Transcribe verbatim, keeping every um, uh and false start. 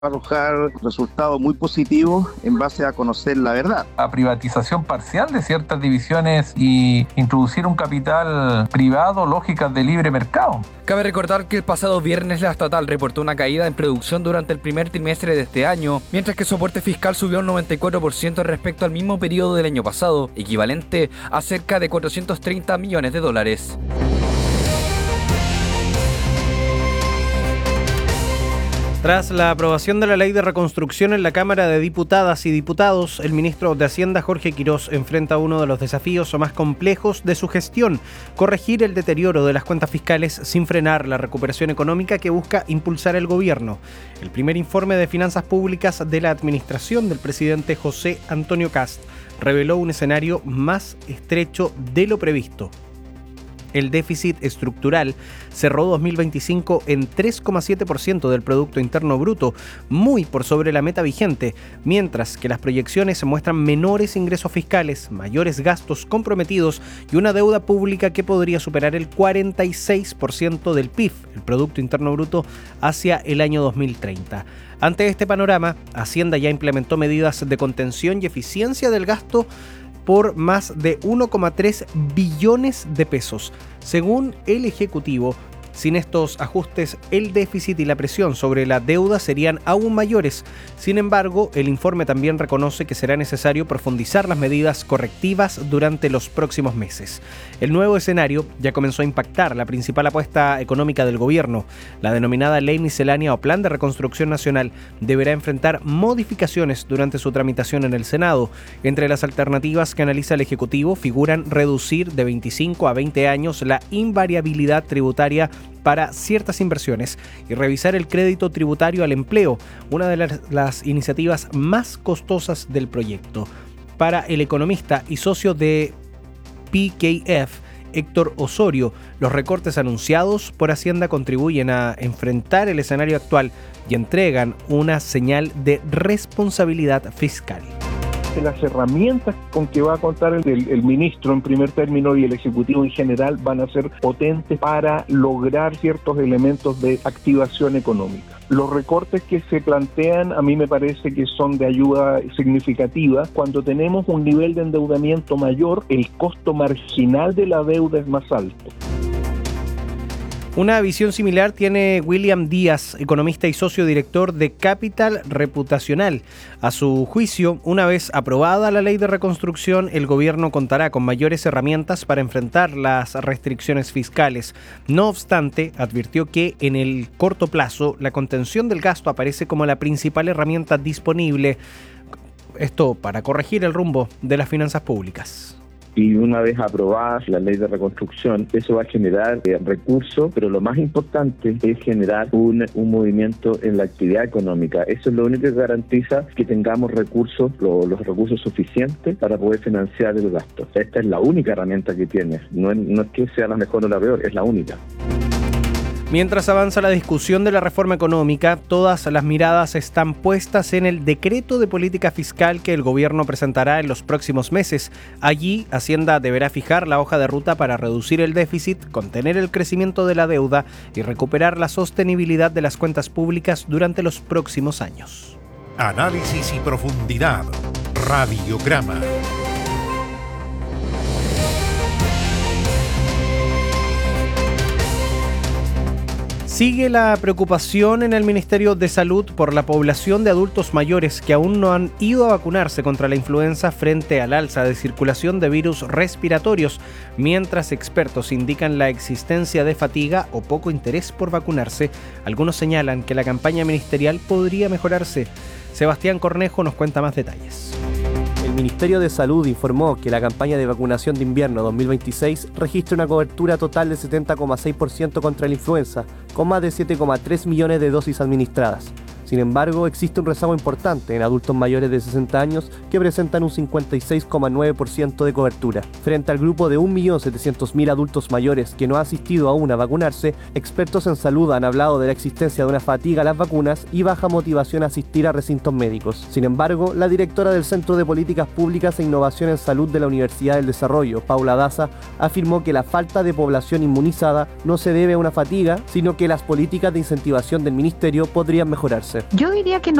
arrojar resultados muy positivos en base a conocer la verdad. La privatización parcial de ciertas divisiones y introducir un capital privado, lógicas de libre mercado. Cabe recordar que el pasado viernes la estatal reportó una caída en producción durante el primer trimestre de este año, mientras que su aporte fiscal subió un noventa y cuatro por ciento respecto al mismo periodo del año pasado, equivalente a cerca de cuatrocientos treinta millones de dólares. Tras la aprobación de la Ley de Reconstrucción en la Cámara de Diputadas y Diputados, el ministro de Hacienda, Jorge Quirós, enfrenta uno de los desafíos más complejos de su gestión: corregir el deterioro de las cuentas fiscales sin frenar la recuperación económica que busca impulsar el gobierno. El primer informe de finanzas públicas de la administración del presidente José Antonio Kast reveló un escenario más estrecho de lo previsto. El déficit estructural cerró dos mil veinticinco en tres coma siete por ciento del Producto Interno Bruto, muy por sobre la meta vigente, mientras que las proyecciones muestran menores ingresos fiscales, mayores gastos comprometidos y una deuda pública que podría superar el cuarenta y seis por ciento del P I B, el Producto Interno Bruto, hacia el año dos mil treinta. Ante este panorama, Hacienda ya implementó medidas de contención y eficiencia del gasto por más de uno coma tres billones de pesos. Según el Ejecutivo, sin estos ajustes, el déficit y la presión sobre la deuda serían aún mayores. Sin embargo, el informe también reconoce que será necesario profundizar las medidas correctivas durante los próximos meses. El nuevo escenario ya comenzó a impactar la principal apuesta económica del gobierno. La denominada Ley Miscelánea o Plan de Reconstrucción Nacional deberá enfrentar modificaciones durante su tramitación en el Senado. Entre las alternativas que analiza el Ejecutivo figuran reducir de veinticinco a veinte años la invariabilidad tributaria para ciertas inversiones y revisar el crédito tributario al empleo, una de las, las iniciativas más costosas del proyecto. Para el economista y socio de P K F, Héctor Osorio, los recortes anunciados por Hacienda contribuyen a enfrentar el escenario actual y entregan una señal de responsabilidad fiscal. Las herramientas con que va a contar el, el, el ministro en primer término y el Ejecutivo en general van a ser potentes para lograr ciertos elementos de activación económica. Los recortes que se plantean a mí me parece que son de ayuda significativa. Cuando tenemos un nivel de endeudamiento mayor, el costo marginal de la deuda es más alto. Una visión similar tiene William Díaz, economista y socio director de Capital Reputacional. A su juicio, una vez aprobada la ley de reconstrucción, el gobierno contará con mayores herramientas para enfrentar las restricciones fiscales. No obstante, advirtió que en el corto plazo la contención del gasto aparece como la principal herramienta disponible. Esto para corregir el rumbo de las finanzas públicas. Y una vez aprobada la ley de reconstrucción, eso va a generar eh, recursos, pero lo más importante es generar un, un movimiento en la actividad económica. Eso es lo único que garantiza que tengamos recursos, lo, los recursos suficientes para poder financiar el gasto. Esta es la única herramienta que tiene. No es, no es que sea la mejor o la peor, es la única. Mientras avanza la discusión de la reforma económica, todas las miradas están puestas en el decreto de política fiscal que el gobierno presentará en los próximos meses. Allí, Hacienda deberá fijar la hoja de ruta para reducir el déficit, contener el crecimiento de la deuda y recuperar la sostenibilidad de las cuentas públicas durante los próximos años. Análisis y profundidad. Radiograma. Sigue la preocupación en el Ministerio de Salud por la población de adultos mayores que aún no han ido a vacunarse contra la influenza frente al alza de circulación de virus respiratorios, mientras expertos indican la existencia de fatiga o poco interés por vacunarse. Algunos señalan que la campaña ministerial podría mejorarse. Sebastián Cornejo nos cuenta más detalles. El Ministerio de Salud informó que la campaña de vacunación de invierno dos mil veintiséis registra una cobertura total de setenta coma seis por ciento contra la influenza, con más de siete coma tres millones de dosis administradas. Sin embargo, existe un rezago importante en adultos mayores de sesenta años que presentan un cincuenta y seis coma nueve por ciento de cobertura. Frente al grupo de un millón setecientos mil adultos mayores que no ha asistido aún a vacunarse, expertos en salud han hablado de la existencia de una fatiga a las vacunas y baja motivación a asistir a recintos médicos. Sin embargo, la directora del Centro de Políticas Públicas e Innovación en Salud de la Universidad del Desarrollo, Paula Daza, afirmó que la falta de población inmunizada no se debe a una fatiga, sino que las políticas de incentivación del ministerio podrían mejorarse. usted? Yo diría que no